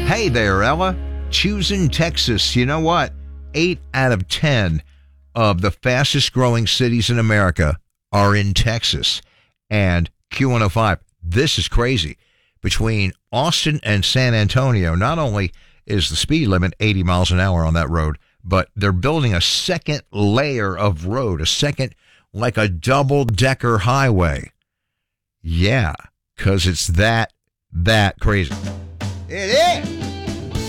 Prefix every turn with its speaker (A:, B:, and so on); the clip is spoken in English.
A: Hey there, Ella. Choosing Texas. You know what? 8 out of 10 of the fastest growing cities in America are in Texas. And Q105, this is crazy. Between Austin and San Antonio, not only is the speed limit 80 miles an hour on that road, but they're building a second layer of road, a second, like a double-decker highway. Yeah, because it's that crazy. It is.